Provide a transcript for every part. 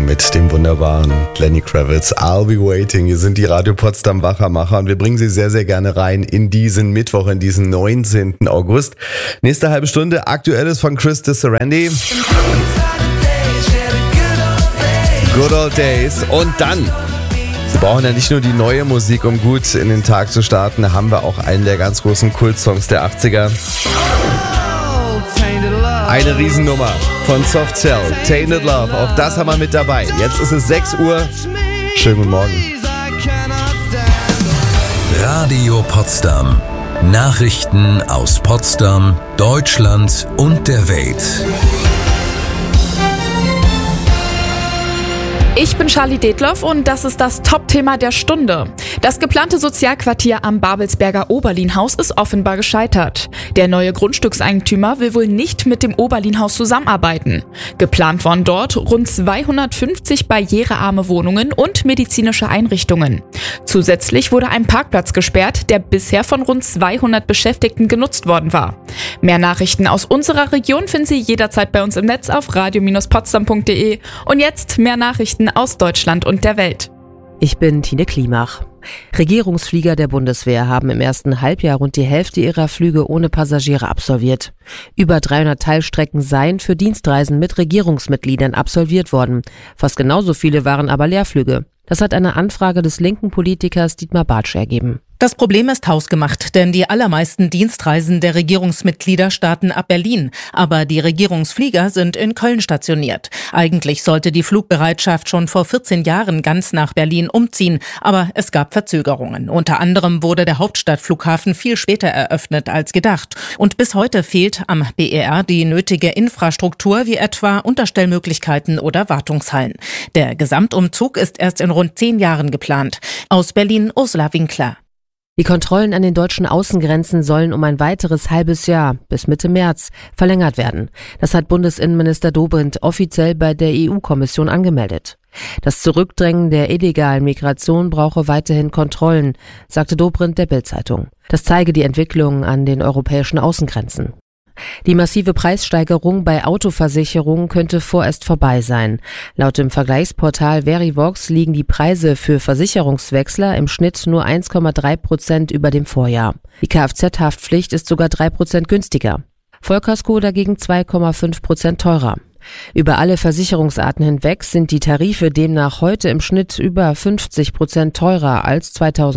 mit dem wunderbaren Lenny Kravitz. I'll be waiting. Hier sind die Radio Potsdam Wachermacher und wir bringen Sie sehr, sehr gerne rein in diesen Mittwoch, in diesen 19. August. Nächste halbe Stunde Aktuelles von Chris Disarandi. Good Old Days. Und dann, Sie brauchen ja nicht nur die neue Musik, um gut in den Tag zu starten, da haben wir auch einen der ganz großen Kultsongs der 80er. Eine Riesennummer von Soft Cell, Tainted Love, auch das haben wir mit dabei. Jetzt ist es 6 Uhr. Schönen guten Morgen. Radio Potsdam. Nachrichten aus Potsdam, Deutschland und der Welt. Ich bin Charlie Detloff und das ist das Top-Thema der Stunde. Das geplante Sozialquartier am Babelsberger Oberlin-Haus ist offenbar gescheitert. Der neue Grundstückseigentümer will wohl nicht mit dem Oberlin-Haus zusammenarbeiten. Geplant waren dort rund 250 barrierearme Wohnungen und medizinische Einrichtungen. Zusätzlich wurde ein Parkplatz gesperrt, der bisher von rund 200 Beschäftigten genutzt worden war. Mehr Nachrichten aus unserer Region finden Sie jederzeit bei uns im Netz auf radio-potsdam.de. Und jetzt mehr Nachrichten aus Deutschland und der Welt. Ich bin Tine Klimach. Regierungsflieger der Bundeswehr haben im ersten Halbjahr rund die Hälfte ihrer Flüge ohne Passagiere absolviert. Über 300 Teilstrecken seien für Dienstreisen mit Regierungsmitgliedern absolviert worden. Fast genauso viele waren aber Leerflüge. Das hat eine Anfrage des linken Politikers Dietmar Bartsch ergeben. Das Problem ist hausgemacht, denn die allermeisten Dienstreisen der Regierungsmitglieder starten ab Berlin. Aber die Regierungsflieger sind in Köln stationiert. Eigentlich sollte die Flugbereitschaft schon vor 14 Jahren ganz nach Berlin umziehen. Aber es gab Verzögerungen. Unter anderem wurde der Hauptstadtflughafen viel später eröffnet als gedacht. Und bis heute fehlt am BER die nötige Infrastruktur, wie etwa Unterstellmöglichkeiten oder Wartungshallen. Der Gesamtumzug ist erst in rund 10 Jahren geplant. Aus Berlin Ursula Winkler. Die Kontrollen an den deutschen Außengrenzen sollen um ein weiteres halbes Jahr bis Mitte März verlängert werden. Das hat Bundesinnenminister Dobrindt offiziell bei der EU-Kommission angemeldet. Das Zurückdrängen der illegalen Migration brauche weiterhin Kontrollen, sagte Dobrindt der Bild-Zeitung. Das zeige die Entwicklung an den europäischen Außengrenzen. Die massive Preissteigerung bei Autoversicherungen könnte vorerst vorbei sein. Laut dem Vergleichsportal Verivox liegen die Preise für Versicherungswechsler im Schnitt nur 1,3% über dem Vorjahr. Die Kfz-Haftpflicht ist sogar 3% günstiger. Vollkasko dagegen 2,5% teurer. Über alle Versicherungsarten hinweg sind die Tarife demnach heute im Schnitt über 50% teurer als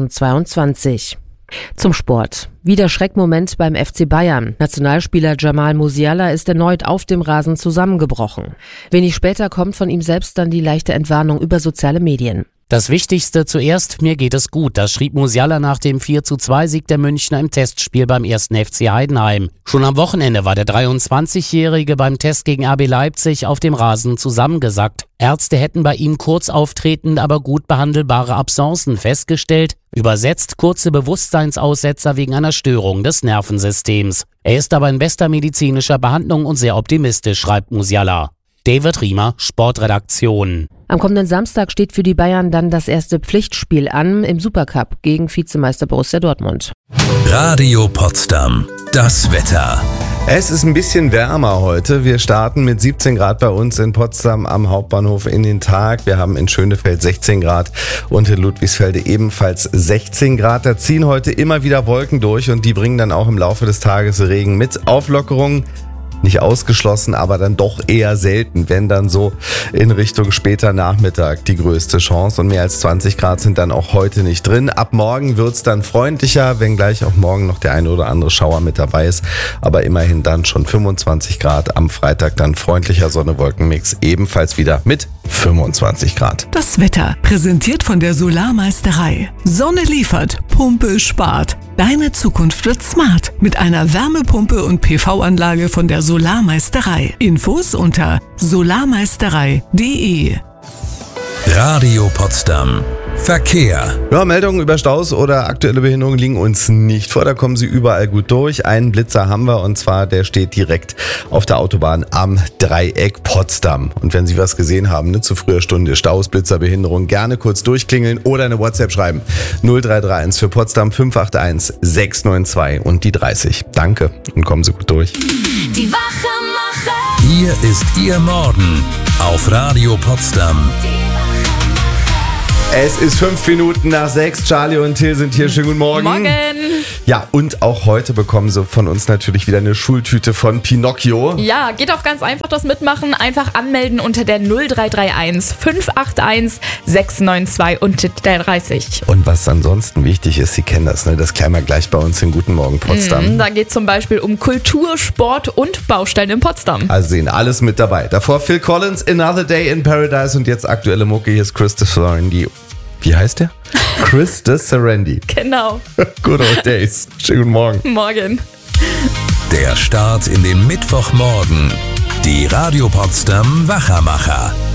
2022. Zum Sport. Wieder Schreckmoment beim FC Bayern. Nationalspieler Jamal Musiala ist erneut auf dem Rasen zusammengebrochen. Wenig später kommt von ihm selbst dann die leichte Entwarnung über soziale Medien. Das Wichtigste zuerst, mir geht es gut, das schrieb Musiala nach dem 4:2-Sieg der Münchner im Testspiel beim 1. FC Heidenheim. Schon am Wochenende war der 23-Jährige beim Test gegen RB Leipzig auf dem Rasen zusammengesackt. Ärzte hätten bei ihm kurz auftretend, aber gut behandelbare Absencen festgestellt, übersetzt kurze Bewusstseinsaussetzer wegen einer Störung des Nervensystems. Er ist aber in bester medizinischer Behandlung und sehr optimistisch, schreibt Musiala. David Riemer, Sportredaktion. Am kommenden Samstag steht für die Bayern dann das erste Pflichtspiel an im Supercup gegen Vizemeister Borussia Dortmund. Radio Potsdam. Das Wetter. Es ist ein bisschen wärmer heute. Wir starten mit 17 Grad bei uns in Potsdam am Hauptbahnhof in den Tag. Wir haben in Schönefeld 16 Grad und in Ludwigsfelde ebenfalls 16 Grad. Da ziehen heute immer wieder Wolken durch und die bringen dann auch im Laufe des Tages Regen mit. Auflockerung nicht ausgeschlossen, aber dann doch eher selten, wenn dann so in Richtung später Nachmittag die größte Chance. Und mehr als 20 Grad sind dann auch heute nicht drin. Ab morgen wird's dann freundlicher, wenngleich auch morgen noch der eine oder andere Schauer mit dabei ist. Aber immerhin dann schon 25 Grad. Am Freitag dann freundlicher Sonne-Wolken-Mix, ebenfalls wieder mit 25 Grad. Das Wetter präsentiert von der Solarmeisterei. Sonne liefert, Pumpe spart. Deine Zukunft wird smart mit einer Wärmepumpe und PV-Anlage von der Solarmeisterei. Infos unter solarmeisterei.de. Radio Potsdam. Verkehr. Ja, Meldungen über Staus oder aktuelle Behinderungen liegen uns nicht vor. Da kommen sie überall gut durch. Einen Blitzer haben wir und zwar der steht direkt auf der Autobahn am Dreieck Potsdam. Und wenn Sie was gesehen haben, zu früher Stunde, Staus, Blitzer, Behinderung, gerne kurz durchklingeln oder eine WhatsApp schreiben. 0331 für Potsdam 581 692 und die 30. Danke und kommen Sie gut durch. Die Wachermacher. Hier ist Ihr Morgen auf Radio Potsdam. Es ist 5 Minuten nach 6. Charlie und Till sind hier. Schönen guten Morgen. Morgen. Ja, und auch heute bekommen sie von uns natürlich wieder eine Schultüte von Pinocchio. Ja, geht auch ganz einfach das Mitmachen. Einfach anmelden unter der 0331 581 692 und der 30. Und was ansonsten wichtig ist, Sie kennen das, ne? Das klären wir gleich bei uns in Guten Morgen Potsdam. Da geht es zum Beispiel um Kultur, Sport und Baustellen in Potsdam. Also sehen alles mit dabei. Davor Phil Collins, Another Day in Paradise und jetzt aktuelle Mucke. Hier ist Christopher Serendi. Wie heißt der? Christopher Serendi. Genau. Good old days. Schönen guten Morgen. Morgen. Der Start in den Mittwochmorgen. Die Radio Potsdam Wachermacher.